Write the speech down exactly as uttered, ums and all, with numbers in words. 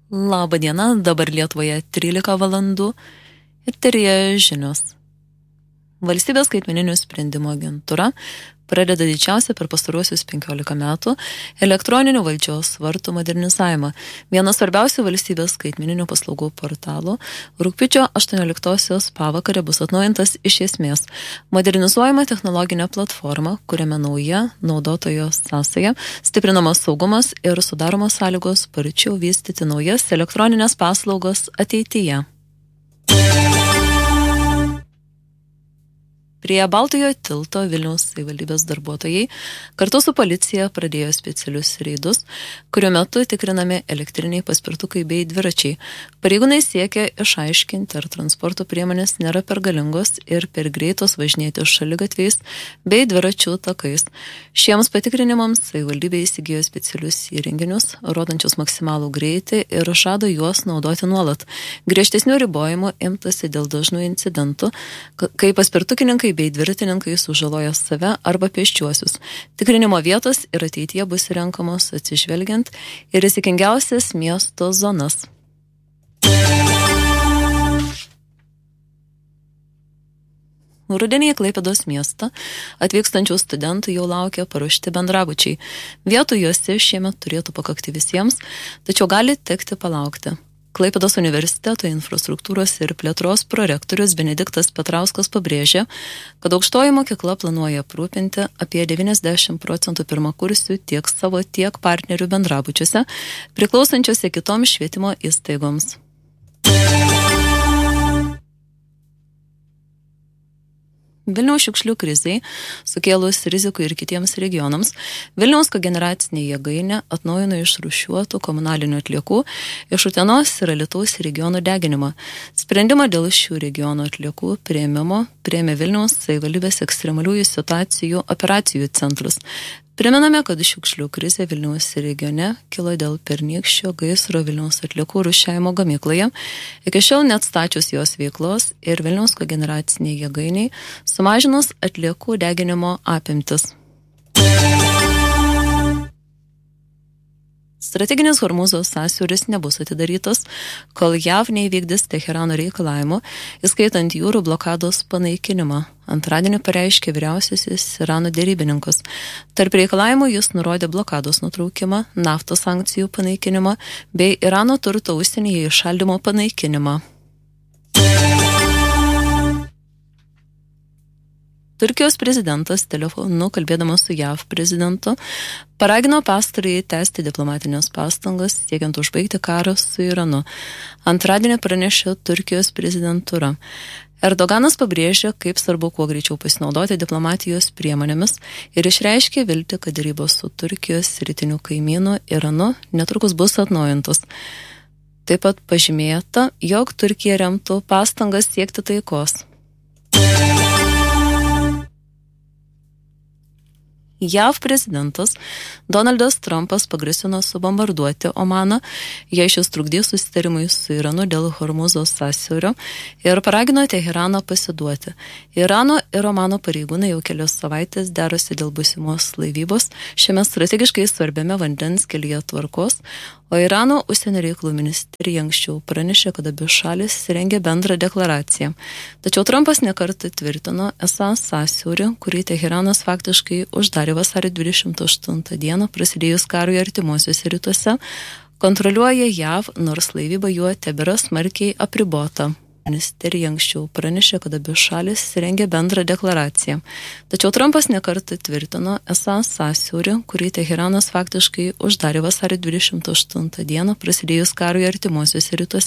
Labą dieną, dabar Lietuvoje trylika valandų ir trys žinios. Valstybės skaitmeninių sprendimų agentūra pradeda didžiausią per pastaruosius penkiolika metų elektroninių valdžios vartų modernizavimą. Vienas svarbiausių valstybės skaitmeninių paslaugų portalų rugpjūčio aštuonioliktosios pavakarę bus atnaujintas iš esmės. Modernizuojama technologinė platforma, kuriame nauja naudotojo sąsaja, stiprinamas saugumas ir sudaromos sąlygos sparčiau vystyti naujas elektroninės paslaugos ateityje. Prie Baltojo tilto Vilniaus savivaldybės darbuotojai kartu su policija pradėjo specialius reidus, kuriuo metu tikrinami elektriniai paspirtukai bei dviračiai. Pareigūnai siekia išaiškinti, ar transporto priemonės nėra per galingos ir per greitos važinėti šaligatviais bei dviračių takais. Šiems patikrinimams savivaldybė įsigijo specialius įrenginius, rodančius maksimalų greitį ir žada juos naudoti nuolat. Griežtesnių ribojimų imtasi dėl dažnų incidentų, kai paspirtukininkai bei dviratininkai sužaloja save arba pėsčiuosius. Tikrinimo vietos ir ateityje bus renkamos atsižvelgiant į rizikingiausias miesto zonas. Rudenį į Klaipėdos miestą atvykstančių studentų jau laukia paruošti bendrabučiai. Vietų juose šiemet turėtų pakakti visiems, tačiau gali tekti palaukti. Klaipėdos universiteto infrastruktūros ir plėtros prorektorius Benediktas Petrauskas pabrėžė, kad aukštoji mokykla planuoja aprūpinti apie devyniasdešimt procentų pirmakursių tiek savo, tiek partnerių bendrabučiuose, priklausančiose kitoms švietimo įstaigoms. Vilniaus šiukšlių krizei, sukėlus rizikų ir kitiems regionams, Vilniaus kogeneracinė jėgainė atnaujino išrūšiuotų komunalinių atliekų iš Utenos ir Alytaus regionų deginimą. Sprendimą dėl šių regionų atliekų priėmimo priėmė Vilniaus savivaldybės ekstremaliųjų situacijų operacijų centras. Primename, kad šiukšlių krizė Vilniaus regione kilo dėl pernykščio gaisro Vilniaus atliekų rūšiavimo gamykloje, iki šiol neatstačius jos veiklos ir Vilniaus kogeneraciniai jėgainiai sumažinus atliekų deginimo apimtis. Strateginis Hormūzo sąsiauris nebus atidarytas, kol J A V neįvykdys Teherano reikalavimų, įskaitant jūrų blokados panaikinimą. Antradienį pareiškė vyriausiasis Irano derybininkas. Tarp reikalavimų jis nurodė blokados nutraukimą, naftos sankcijų panaikinimą bei Irano turto užsienyje įšaldymo panaikinimą. Turkijos prezidentas telefonu kalbėdamas su J A V prezidentu paragino pastarąjį tęsti diplomatinės pastangas siekiant užbaigti karą su Iranu. Antradienį pranešė Turkijos prezidentūra. Erdoganas pabrėžė, kaip svarbu kuo greičiau pasinaudoti diplomatijos priemonėmis ir išreiškė viltį, kad derybos su Turkijos rytiniu kaimynu Iranu netrukus bus atnaujintos. Taip pat pažymėta, jog Turkija remtų pastangas siekti taikos. J A V prezidentas Donaldas Trumpas pagrasino subombarduoti Omaną, jei šis trukdys susitarimui su Iranu dėl Hormūzo sąsiaurio ir paragino Teheraną pasiduoti. Irano ir Omano pareigūnai jau kelias savaitės derasi dėl būsimos laivybos šiame strategiškai svarbiame vandens kelyje tvarkos, o Irano užsienio reikalų ministerija anksčiau pranešė, kad abi šalis rengia bendrą deklaraciją. Tačiau Trumpas nekartą tvirtino, esą sąsiaurį, kurį Teheranas faktiškai uždarė vasario dvidešimt aštuntą dieną prasidėjus karui artimuosiuose rytuose, kontroliuoja J A V, nors laivyba juo tebėra smarkiai apribota. Ministerija anksčiau pranešė, kad abi šalis rengia bendrą deklaraciją. Tačiau Trumpas nekartą tvirtino, esą sąsiaurį, kurį Teheranas faktiškai uždarė vasario dvidešimt aštuntą dieną prasidėjus karui artimuosiuose rytuose,